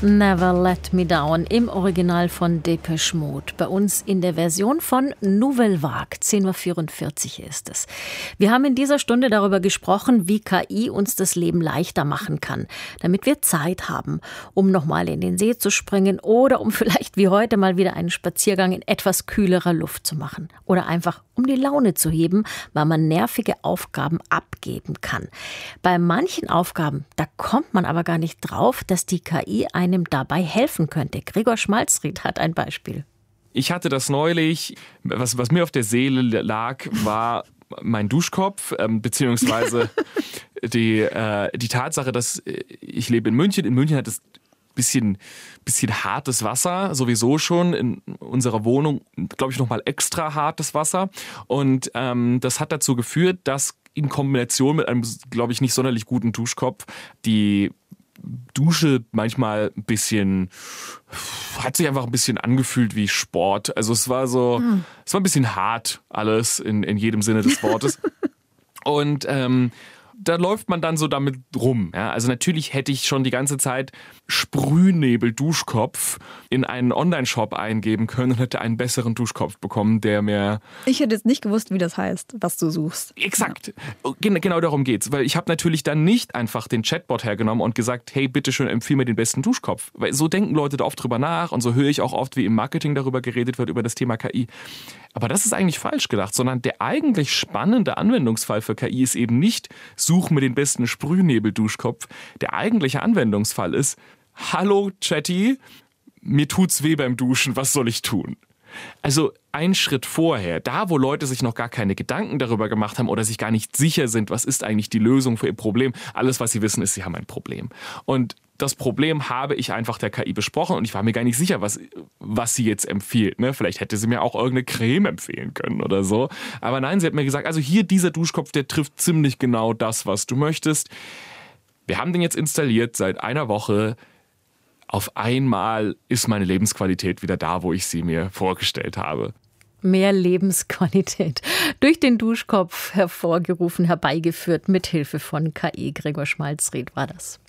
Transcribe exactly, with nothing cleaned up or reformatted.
Never Let Me Down im Original von Depeche Mode. Bei uns in der Version von Nouvelle Vague. zehn Uhr vierundvierzig ist es. Wir haben in dieser Stunde darüber gesprochen, wie K I uns das Leben leichter machen kann. Damit wir Zeit haben, um nochmal in den See zu springen oder um vielleicht wie heute mal wieder einen Spaziergang in etwas kühlerer Luft zu machen. Oder einfach um die Laune zu heben, weil man nervige Aufgaben abgeben kann. Bei manchen Aufgaben, da kommt man aber gar nicht drauf, dass die K I einem dabei helfen könnte. Gregor Schmalzried hat ein Beispiel. Ich hatte das neulich, was, was mir auf der Seele lag, war mein Duschkopf, ähm, beziehungsweise die, äh, die Tatsache, dass ich lebe in München. In München hat es bisschen, bisschen hartes Wasser, sowieso schon. In unserer Wohnung, glaube ich, nochmal extra hartes Wasser. Und ähm, das hat dazu geführt, dass in Kombination mit einem, glaube ich, nicht sonderlich guten Duschkopf die Dusche manchmal ein bisschen, hat sich einfach ein bisschen angefühlt wie Sport. Also es war so, mhm. es war ein bisschen hart alles in, in jedem Sinne des Wortes. Und ähm, da läuft man dann so damit rum. Ja? Also natürlich hätte ich schon die ganze Zeit Sprühnebel-Duschkopf in einen Online-Shop eingeben können und hätte einen besseren Duschkopf bekommen, der mir... Ich hätte jetzt nicht gewusst, wie das heißt, was du suchst. Exakt. Ja. Genau darum geht's. Weil ich habe natürlich dann nicht einfach den Chatbot hergenommen und gesagt, hey, bitteschön, empfiehl mir den besten Duschkopf. Weil so denken Leute da oft drüber nach und so höre ich auch oft, wie im Marketing darüber geredet wird, über das Thema K I. Aber das ist eigentlich falsch gedacht, sondern der eigentlich spannende Anwendungsfall für K I ist eben nicht, such mir den besten Sprühnebel-Duschkopf. Der eigentliche Anwendungsfall ist, hallo Chatty, mir tut's weh beim Duschen, was soll ich tun? Also ein Schritt vorher, da wo Leute sich noch gar keine Gedanken darüber gemacht haben oder sich gar nicht sicher sind, was ist eigentlich die Lösung für ihr Problem, alles was sie wissen ist, sie haben ein Problem. Und das Problem habe ich einfach der K I besprochen und ich war mir gar nicht sicher, was, was sie jetzt empfiehlt. Ne? Vielleicht hätte sie mir auch irgendeine Creme empfehlen können oder so. Aber nein, sie hat mir gesagt, also hier dieser Duschkopf, der trifft ziemlich genau das, was du möchtest. Wir haben den jetzt installiert seit einer Woche. Auf einmal ist meine Lebensqualität wieder da, wo ich sie mir vorgestellt habe. Mehr Lebensqualität durch den Duschkopf hervorgerufen, herbeigeführt mit Hilfe von K I. Gregor Schmalzried war das.